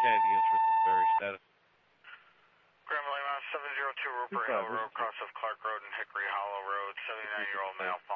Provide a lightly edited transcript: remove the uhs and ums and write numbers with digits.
10 units for Sunbury status. Graham Lima, 702 Rupert Hill Road, cross of Clark Road and Hickory Hollow Road, 79-year-old male,